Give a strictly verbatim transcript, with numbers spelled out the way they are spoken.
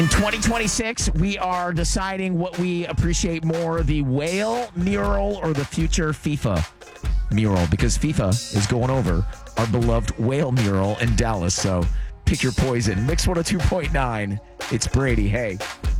In twenty twenty-six, we are deciding what we appreciate more, the whale mural or the future FIFA mural, because FIFA is going over our beloved whale mural in Dallas. So pick your poison. Mix one oh two point nine. It's Brady. Hey.